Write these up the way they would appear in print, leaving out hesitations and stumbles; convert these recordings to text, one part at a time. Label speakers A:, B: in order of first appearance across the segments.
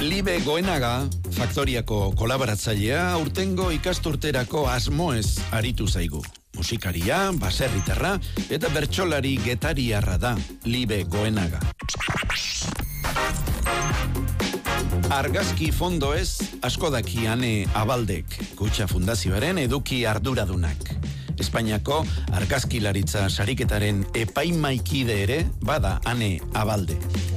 A: Libe Goenaga, Faktoriako kolaboratzailea, aurtengo ikasturterako asmoez aritu zaigu. Musikaria, baserritarra eta bertsolari getariarra da Libe Goenaga. Argazki fondoez, asko daki Ane Abaldek, Kutxa Fundazioaren eduki arduradunak. Espainiako argazkilaritza sariketaren epaimaikide ere bada Ane Abalde.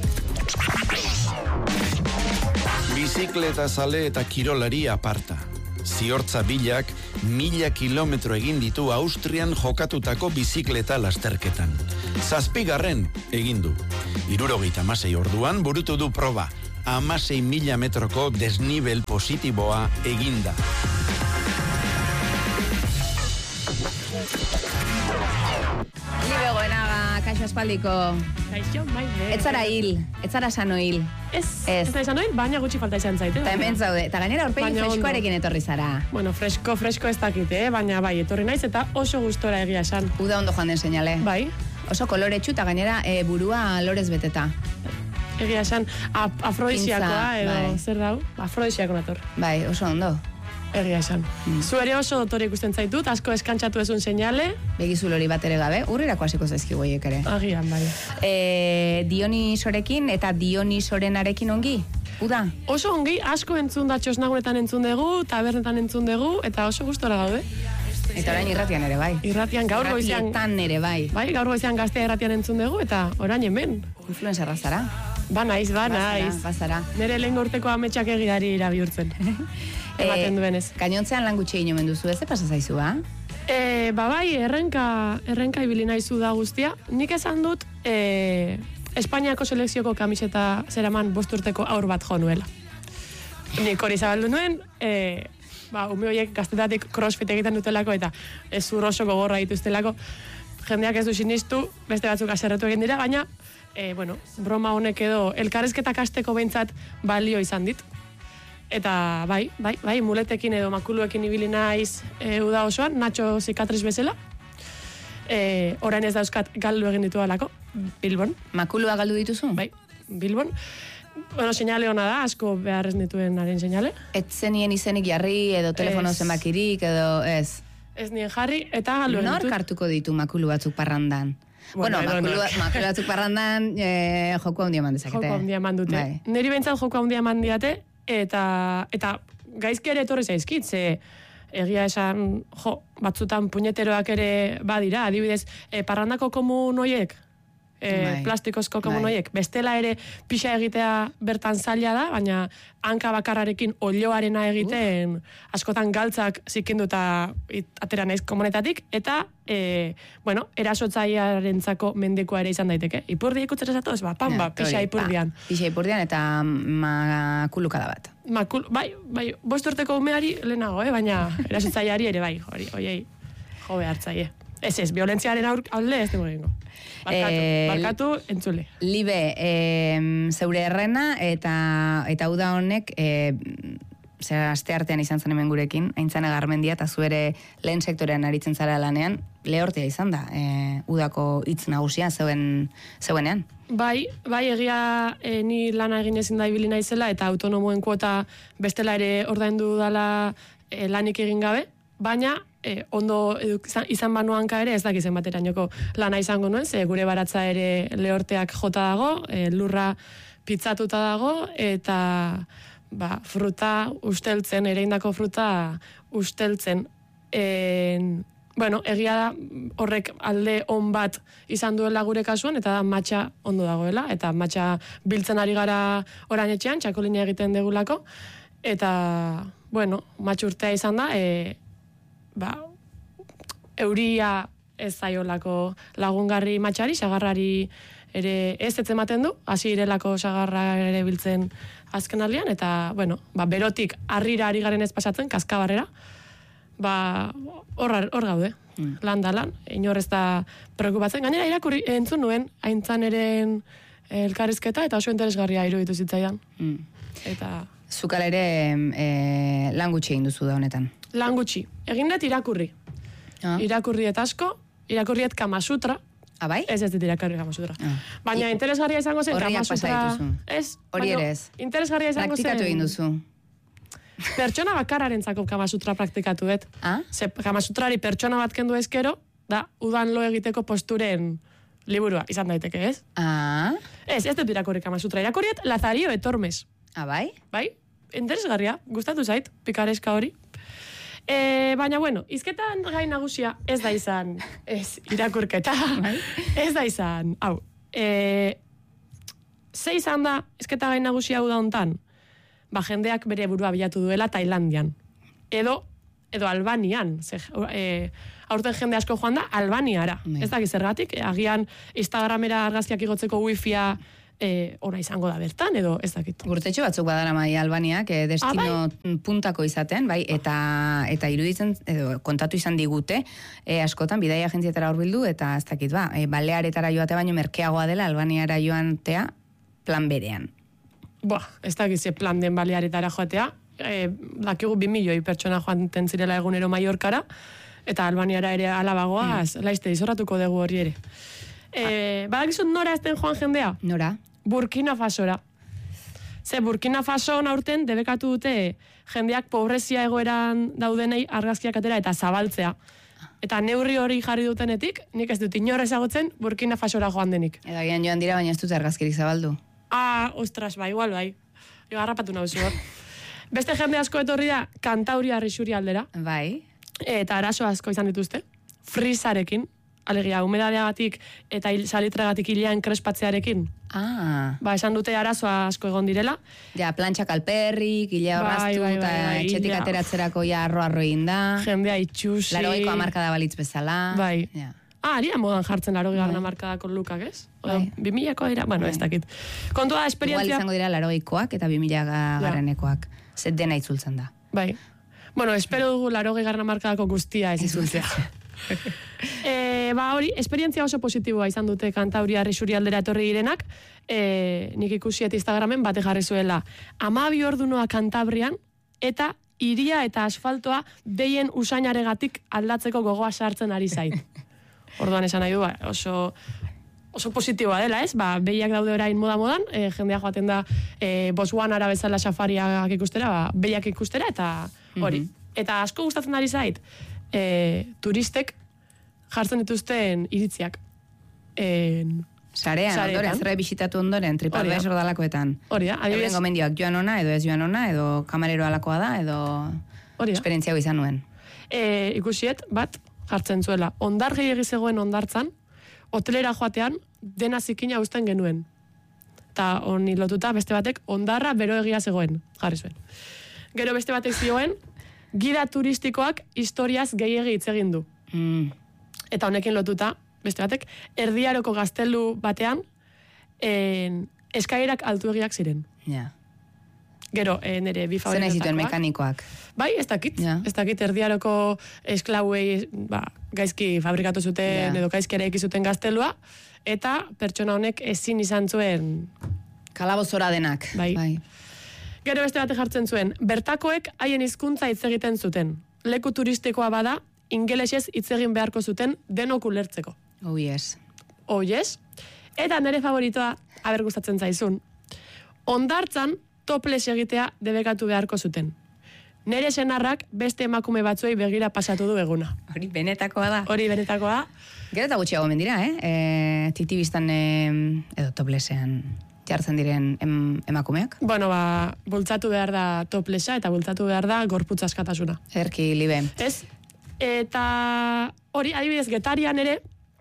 A: Bizikleta zale eta kirolari aparta. Ziortza bilak 1000 kilometro egin ditu Austrian jokatutako bizikleta lasterketan. 7. egin du. 76 orduan burutu du proba. 16.000 metroko desnibel positiboa eginda.
B: Libe Goenaga, kaixo aspaldiko.
C: Kaixo, maide.
B: Ez zara hil, ez zara sano hil.
C: Ez da izan hil, baina gutxi falta izan zaite.
B: Eta hemen zaude, eta gainera aurpegi freskoarekin etorri zara.
C: Bueno, fresko ez dakite, baina bai, etorri naiz eta oso gustora egia esan.
B: Uda ondo joan den seinale.
C: Bai.
B: Oso koloretsu eta gainera burua lorez beteta.
C: Egia esan, afrodisiakoa edo
B: bai.
C: Zer dau? Afrodisiako nator.
B: Bai, oso ondo.
C: Egia esan. Zu ere oso dotore ikusten zaitut, asko eskantxatu ezun seinale.
B: Begizu lori bat ere gabe, urrirako hasiko zaizkigu horiek ere.
C: Agian, bai.
B: Dionisorekin eta Dionisorenarekin ongi? Uda?
C: Oso ongi, asko entzun da txosnagunetan entzun dugu, tabernetan entzun dugu, eta oso gustora gaude.
B: Eta orain irratian ere bai.
C: Irratian gaur goizean.
B: Irratietan ere bai.
C: Bai, gaur goizean Gaztea irratian entzun dugu, eta orain hemen.
B: Influencerra zara?
C: Ba naiz.
B: Bazara.
C: Nere lehen urteko ametsak egidari irabihurtzen. Ematen duenez.
B: Gainontzean lan gutxi egin omen duzu, ez pasa zaizu, ba?
C: Bai, errenka ibili naizu da guztia. Nik esan dut, Espainiako selekzioko kamiseta zeraman 5 urteko aur bat jo nuela. Nik hori zabaldu nuen, ume horiek gaztetatik crossfit egiten dutelako eta ez oso gogorra dituztelako. Jendeak ez du sinistu, beste batzuk aserretu egin dira, baina, broma honek edo elkarrezketak hasteko behintzat balio izan dit. Eta bai, muletekin edo makuluekin ibili naiz uda osoan, Nacho zikatriz bezala. Orain ez dauzkat galdu egin ditu alako, Bilbon.
B: Makulua galdu dituzu?
C: Bai, Bilbon. Seinale hona da, asko behar ez nituen haren seinale.
B: Ez zenien izenik jarri edo telefono zenbakirik edo ez?
C: Ez nien jarri eta galdu egin ditut.
B: Nork hartuko ditu makulu batzuk parrandan? Makulu batzuk parrandan joku handia eman dezakete.
C: Joku handia eman dute.
B: Bai.
C: Neri behintzat joku handia eman diate, eta gaizki ere etorri zaizkit, ze egia esan, batzutan puñeteroak ere badira, adibidez, parrandako komun hoiek, plastikozko komun hoiek, bestela ere pixa egitea bertan zaila da, baina hanka bakarrarekin olioarena egiten askotan galtzak zikindu eta atera naiz komunetatik, eta erasotzailearentzako mendekoa ere izan daiteke. Ipurdi ikutzera zatoz, pixa ipurdian.
B: Pixa ipurdian eta makulukada bat.
C: Bai, 5 urteko umeari lehenago, baina erasotzaileari ere bai, horiei jo behartzaile. Ez, violentziaren alde ez dugu egingo. Barkatu, entzule.
B: Libe, zeure errena eta uda honek, aste artean izan zen hemen gurekin, Aintzane Garmendia, eta zuere lehen sektorean aritzen zara lanean, lehortea izan da, udako hitz nagusia zeuenean. Bai, egia ni lana egin ezin da ibili naizela, eta autonomoen kuota bestela ere ordaindu dala lanik egin gabe, baina ondo izan banuanka ere ez dakizen baterainoko lana izango nuen, ze gure baratza ere lehorteak jota dago, lurra pitzatuta dago, eta fruta usteltzen, ereindako fruta usteltzen. Egia da horrek alde on bat izan duela gure kasuan, eta da matxa ondo dagoela, eta matxa biltzen ari gara orain etxean, txakolina egiten degulako, eta, matxurtea izan da, euria ez zaiolako lagungarri matxari, sagarrari ere ez ematen du, hasi irelako sagarra ere biltzen azken aldean, eta, berotik harrira ari garen ez pasatzen, kaskabarrera, hor gaude, lan da lan, inor ez da preokupatzen. Gainera, irakurri entzun nuen, Aintzaneren elkarrizketa, eta oso interesgarria iruditu zitzaidan. Eta Zukal ere lan gutxi egin duzu da honetan.
C: Lan gutxi. Egin dut irakurri. Irakurri eta asko, irakurriet Kama Sutra,
B: Bai?
C: Ez dit irakurri Kama Sutra. Baina interesgarria izango zen Kama Sutra.
B: Hori ere ez.
C: Interesgarria izango zen.
B: Praktikatu egin duzu.
C: Pertsona bakararentzako Kama Sutra praktikatu dut. Ze Kama Sutrari pertsona bat kendu ezkero, da udan lo egiteko posturen liburua izan daiteke, ez? Ez dut irakurri Kama Sutra. Irakurriet Lazario Etormes.
B: Bai?
C: Bai? Interesgarria, gustatu zait, pikareska hori. Baina, bueno, izketan gai nagusia ez da izan, ez irakurketa, ez da izan, hau, ze izan da izketa gai nagusia hau da hontan? Ba, jendeak bere burua bilatu duela Tailandian, edo Albanian, aurten jende asko joan da Albaniara, ez da gizergatik, agian Instagramera argazkiak igotzeko wifia ora izango da bertan, edo ez dakit.
B: Urtetxo batzuk badara mai Albaniak, destino puntako izaten, bai, eta iruditzen, edo kontatu izan digute, askotan, bidaia agentzietara hurbildu, eta ez dakit, Balearetara joate baino merkeagoa dela, Albaniara joantea plan berean.
C: Ez dakit ze plan den Balearetara joatea, dakigu 2 milioi pertsona joanten zirela egunero Mallorcara, eta Albaniara ere alabagoa, laizte izorratuko dugu hori ere. Badakizut nora ezten joan jendea?
B: Nora?
C: Burkina Fasora. Ze Burkina Fason aurten debekatu dute jendeak pobrezia egoeran daudenei argazkiak atera eta zabaltzea. Eta neurri hori jarri dutenetik, nik ez dut inor ezagutzen Burkina Fasora joan denik.
B: Eta gian joan dira, baina ez dut argazkirik zabaldu.
C: Ostras, igual bai. Harrapatu nauzu hor. Beste jende asko etorri da Kantauria Risuri aldera.
B: Bai.
C: Eta arazo asko izan dituzte. Frisarekin. Alegia, humedadeagatik eta salitragatik hilean krespatzearekin. Esan dute arazoa asko egon direla.
B: Ja, plantxak alperrik, hilea horraztu, eta etxetik ateratzerako arro egin da.
C: Jendea itxusi.
B: 80ko hamarkada balitz bezala.
C: Bai. Aria modan jartzen 80 hamarkadako lukak, ez? 2000koa dira, bueno, ez dakit. Kontua da, esperientzia...
B: Igual izango dira 80koak eta 2000 garrenekoak. Zet dena itzultzen da.
C: Bai. Bueno, espero dugu 80 hamarkadako guztia ez itzultzea. Hori, esperientzia oso positiboa izan dute Kantauria Risuri aldera etorri direnak, nik ikusiet Instagramen bate jarri zuela 12 ordunoa Kantabrian, eta hiria eta asfaltoa deien usainaregatik aldatzeko gogoa sartzen ari zait. Orduan esan nahi du, oso positiboa dela, ez? Behiak daude orain modan, jendea joaten da Botswanara bezala safariak ikustera, behiak ikustera, eta hori. Eta asko gustatzen ari zait, turistek jartzen dituzten iritziak.
B: Sarean, ondoren, zerre bisitatu ondoren, TripAdvisor dalakoetan.
C: Hori da, adibidez.
B: Euren gomendioak joan ona, edo ez joan ona, edo kamarero alakoa da, edo esperientziago izan nuen.
C: Ikusiet, bat, jartzen zuela. Ondar gehiagi zegoen ondartzan, hotelera joatean, dena zikina uzten genuen. Eta honi lotuta, beste batek, ondarra beroegia zegoen, jarri zuen. Gero beste batek zioen, gida turistikoak historiaz gehiegi hitz egin du. Eta honekin lotuta, beste batek, Erdiaroko gaztelu batean, eskailerak altuegiak ziren. Gero, nire bi favoritotakoak.
B: Zena zituen mekanikoak.
C: Bai, ez dakit Erdiaroko esklauei gaizki fabrikatu zuten, edo gaizki eraiki zuten gaztelua, eta pertsona honek ezin izan zuen...
B: Kalabozora denak.
C: Bai. Gero beste batek jartzen zuen, bertakoek haien hizkuntza hitz egiten zuten. Leku turistikoa bada, ingelesez hitz egin beharko zuten denok ulertzeko.
B: Oh yes.
C: Eta nire favoritoa, gustatzen zaizun. Hondartzan toples egitea debekatu beharko zuten. Nire senarrak beste emakume batzuei begira pasatu du eguna.
B: Hori benetakoa da.
C: Gero
B: eta gutxiago mendira, titibistan edo toplesean jartzen diren emakumeak?
C: Bueno, bultzatu behar da toplesa eta bultzatu behar da gorputz askatasuna.
B: Erki libe.
C: Ez? Eta hori, adibidez, Getarian ere,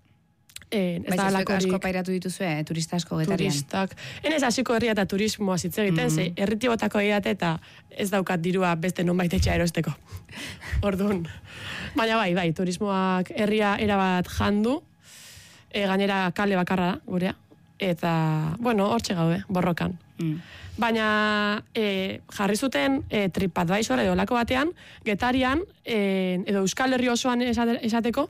B: Baina asko pairatu dituzue, turista asko Getarian.
C: Turistak. Enez hasiko herria eta turismoa hitz egiten, ze erritibotako egiate eta ez daukat dirua beste nonbait etxea erosteko. Orduan. Baina bai, turismoak herria erabat jandu, gainera kale bakarra da, gurea. Eta, bueno, hortxe gaude, borrokan. Baina jarri zuten TripAdvisor edo lako batean, Getarian, edo Euskal Herri osoan esateko,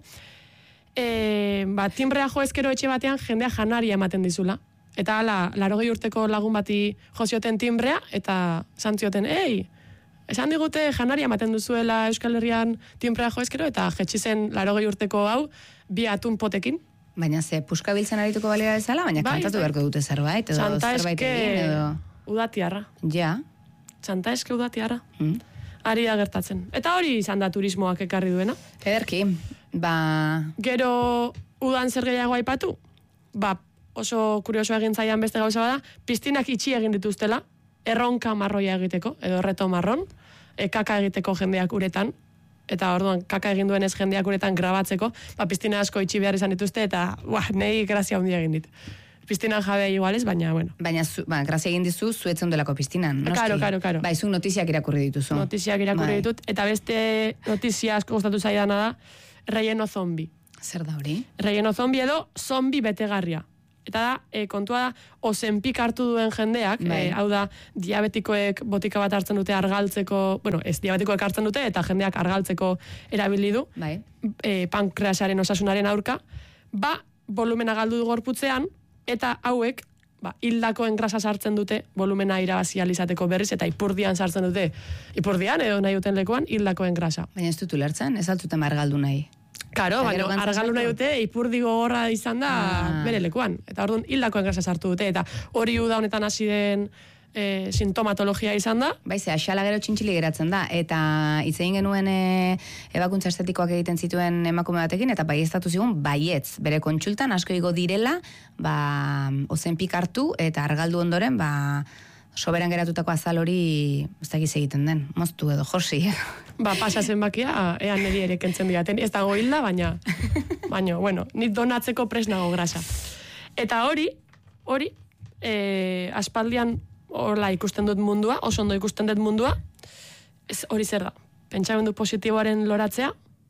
C: timbrea jo ezkero etxe batean jendea janaria ematen dizula. Eta hala, 80 urteko lagun bati jozioten timbrea, eta zantzioten, esan digute janaria ematen duzuela Euskal Herrian timbrea jo ezkero, eta jetxi zen 80 urteko hau, 2 atun potekin,
B: Baina ze, puska biltzen arituko balera bezala, baina kantatu beharko dute zerbait, edo zerbait egin, edo...
C: Udatiarra.
B: Ja.
C: Txanta eske udatiarra. Ari da gertatzen. Eta hori izan da turismoak ekarri duena.
B: Ederki,
C: Gero udan zer gehiago aipatu? Oso kurioso egin zaian beste gauza bada, piztinak itxi egin dituztela, erronka marroia egiteko, edo erreto marron, kaka egiteko jendeak uretan, eta orduan kaka egin duenez jendeak uretan grabatzeko, piztina asko itxi behar izan dituzte, eta nahi grazia handia egin dit. Piztinan jabe igualez, baina, bueno.
B: Baina, grazia egin dizu, zuetzen delako piztinan, noski?
C: Karo.
B: Zu notiziak irakurri dituzu.
C: Notiziak irakurri ditut, eta beste notizia asko gustatu zaidana da, relleno zombi.
B: Zer da hori?
C: Relleno zombi edo zombi betegarria. Eta da, kontua da, Ozempik hartu duen jendeak, hau da, diabetikoek botika bat hartzen dute argaltzeko, ez diabetikoek hartzen dute, eta jendeak argaltzeko erabili du, pankreasaren osasunaren aurka, volumena galdu du gorputzean, eta hauek, hildakoen grasa sartzen dute, volumena irabazi alizateko berriz, eta ipurdian sartzen dute, ipurdian edo nahi duten lekuan, hildakoen grasa.
B: Baina ez dut ulertzen, ez altuten argaldu nahi.
C: Karo, baina argaldu nahi dute, ipurdi gogorra izan da bere lekuan. Eta orduan hildakoen grasa sartu dute, eta hori uda honetan hasi den sintomatologia izan da.
B: Ze axala gero txintxili geratzen da, eta hitzein genuen ebakuntza estetikoak egiten zituen emakume batekin, eta baieztatu zigun baietz, bere kontsultan asko igo direla, Ozempik hartu, eta argaldu ondoren, soberan geratutako azal hori ez dakiz egiten den, moztu edo josi.
C: Pasa zenbakia, ean niri ere kentzen diaten, ez dago hilda, baina, bueno, nik donatzeko presnago grasa. Eta hori, aspaldian horla ikusten dut mundua, oso ondo ikusten dut mundua, hori zer da, pentsamendu positiboaren loratzea,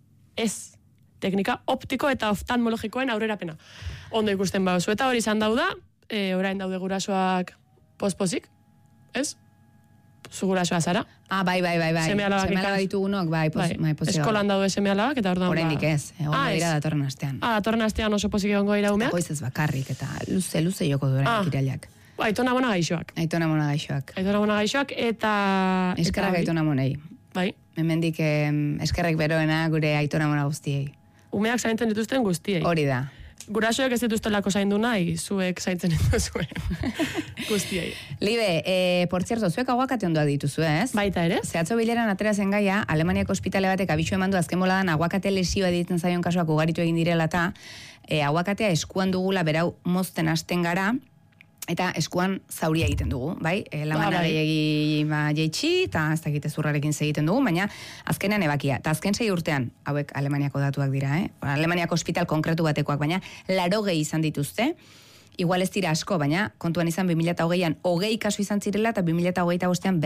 C: ez teknika optiko eta oftalmologikoen aurrerapena. Ondo ikusten bauzu, eta hori izan dauda, orain daude gurasoak pospozik, ez? Zu gurasoa zara.
B: Bai. Seme-alabak ditugunok, posizioa.
C: Eskolan daude seme-alabak, eta orduan...
B: Oraindik ez, egongo dira datorren astean.
C: Datorren astean oso pozik egongo dira umeak.
B: Goiz ez bakarrik, eta luze joko duren irailak.
C: Aitona mona gaixoak.
B: Aitona mona gaixoak,
C: eta...
B: Eskerrak aitona monei.
C: Bai.
B: Hemendik eskerrek beroena gure aitona mona guztiei.
C: Umeak zaintzen dituzten guztiei.
B: Hori da.
C: Gurasoek ez dituztelako zaindu nahi, zuek zaintzen dituzuen guztiei.
B: Libe, por cierto, zuek aguakate ondoak dituzu, ez?
C: Baita ere.
B: Zehatzo bileran atera zen gaia, Alemaniako ospitale batek abisu eman du azken boladan aguakate lesioa egiten zaion kasuak ugaritu egin direla eta aguakatea eskuan dugula berau mozten hasten gara, eta eskuan zauria egiten dugu, bai? Lamana gehiagi jeitsi, eta ez dakite zurrarekin egiten dugu, baina azkenean ebakia. Eta azken 6 urtean, hauek Alemaniako datuak dira, Alemaniako ospital konkretu batekoak, baina 80 izan dituzte, igual ez dira asko, baina kontuan izan 2008an 20 kasu izan zirela, eta 2025an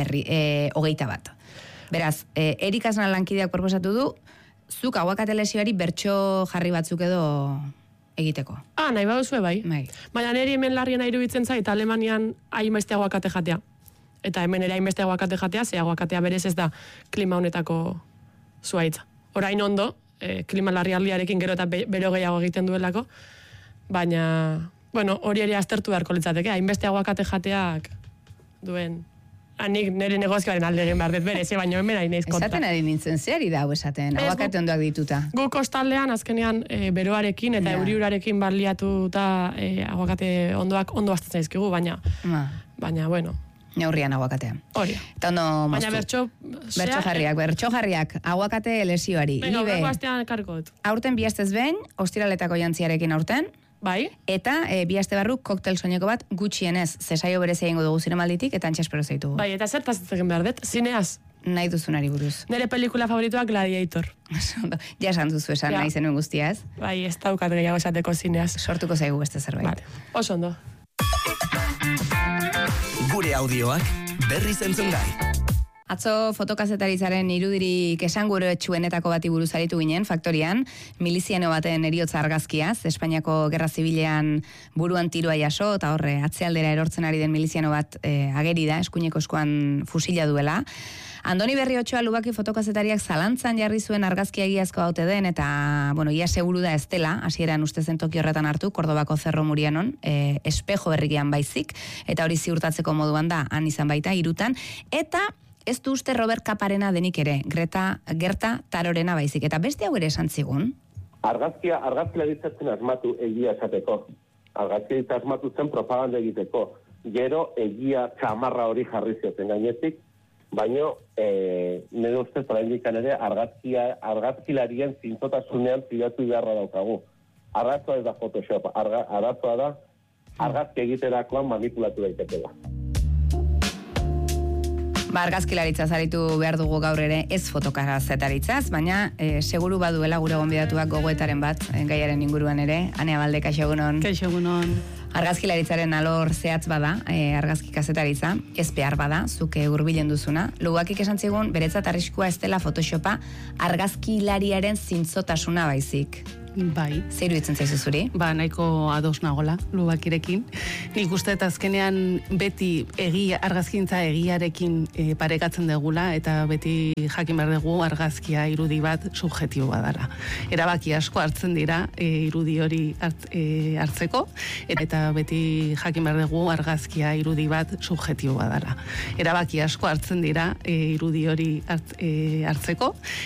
B: 21. Beraz, Erik Asna lankideak proposatu du, zuk aguakate lesioari bertso jarri batzuk edo... egiteko.
C: Nahi baduzue bai. Baina niri hemen larriena iruditzen zait Alemanian hainbeste aguakate jatea. Eta hemen ere hainbeste aguakate jatea, ze aguakatea berez ez da klima honetako zuaitza. Orain ondo, klima larrialdiarekin gero eta bero gehiago egiten duelako, baina, hori ere aztertu beharko litzateke, hainbeste aguakate jateak duen... Nik nire negozioaren alde egin behar dut berez, baina hemen hain eiz kontra.
B: Esaten ari nintzen zehari da, esaten, aguakate ondoak dituta.
C: Gu kostaldean, azkenean, beroarekin eta euriurarekin baliatuta aguakate ondoak ondo azten zaizkigu, baina, bueno.
B: Neurrian aguakatean.
C: Hori.
B: Eta ondo moztu.
C: Baina
B: bertso jarriak, aguakate lesioari.
C: Venga, horreko astean karko dut.
B: Aurten 2 astez behin, ostiraletako jantziarekin aurten,
C: bai.
B: Eta 2 aste barru koktel soineko bat gutxienez, zesaio berezia egingo dugu zinemalditik, eta antxe espero zaitugu.
C: Bai, eta zertaz egin behar dut, zineaz.
B: Nahi duzunari buruz.
C: Nire pelikula favoritoa Gladiator.
B: Ja esan duzu esan, nahi zenuen guztia, ez?
C: Bai, ez daukat gehiago esateko zineaz.
B: Sortuko zaigu beste zerbait.
C: Vale. Oso ondo.
D: Gure audioak berriz entzungai.
B: Atzo fotokazetarizaren irudirik esanguratsuenetako bati buruz aritu ginen, Faktorian, miliziano baten heriotza argazkiaz, Espainiako Gerra Zibilean buruan tiroa jaso, eta horre, atzealdera erortzen ari den miliziano bat ageri da, eskuineko eskuan fusila duela. Andoni Berriotxoa Lubaki fotokazetariak zalantzan jarri zuen argazkia egiazko haute den, eta, ia seguru da ez dela, hasieran uste zen toki horretan hartu, Kordobako Cerro Murianon, espejo berrikian baizik, eta hori ziurtatzeko moduan da, han izan baita, 3, eta ez du uste Robert Kaparena denik ere, Gerta Tarorena baizik. Eta beste hau ere esan zigun,
E: Argazkilaritzatzen asmatu egia esateko. Argazkilaritza asmatu zen propaganda egiteko. Gero egia txamarra hori jarri zioten gainetik, baino nire ustez oraindik ere argazkilarien zintzotasunean zidatu beharra daukagu. Arazoa ez da Photoshop, arazoa da argazki egiterakoan manipulatu daitekela.
B: Argazkilaritza zaritu behar dugu gaur ere ez fotokazetaritzaz, baina seguru baduela gure gonbidatuak gogoetaren bat gaiaren inguruan ere. Anea Balde, kaixo egunon.
F: Kaixo egunon.
B: Argazkilaritzaren alor zehatz bada, argazki kazetaritza, ez behar bada, zuke hurbilen duzuna. Lugakik esan zigun, beretzat arriskua ez dela Photoshopa argazkilariaren zintzotasuna baizik.
F: Bai.
B: Zer iruditzen zaizu zuri?
F: Nahiko ados nagola, Lubakirekin. Nik uste eta azkenean beti argazkintza egiarekin parekatzen degula, eta beti jakin behar dugu argazkia irudi bat subjektiboa dara. Erabaki asko hartzen dira irudi hori hartzeko, eta beti jakin behar dugu argazkia irudi bat subjektiboa dara. Erabaki asko hartzen dira irudi hori hartzeko,